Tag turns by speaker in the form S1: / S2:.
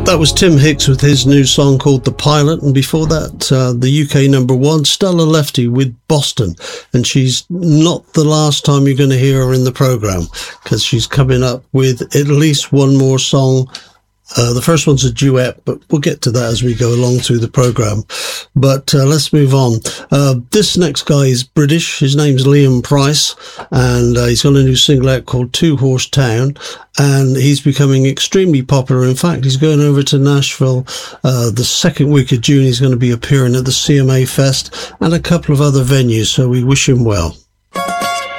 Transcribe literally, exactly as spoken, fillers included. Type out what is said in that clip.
S1: That was Tim Hicks with his new song called The Pilot, and before that, uh, the U K number one, Stella Lefty with Boston. And she's not the last time you're going to hear her in the programme, because she's coming up with at least one more song. Uh, the first one's a duet, but we'll get to that as we go along through the programme. But uh, let's move on. Uh, this next guy is British. His name's Liam Price, and uh, he's got a new single out called Two Horse Town, and he's becoming extremely popular. In fact, he's going over to Nashville uh, the second week of June. He's going to be appearing at the C M A Fest and a couple of other venues, so we wish him well.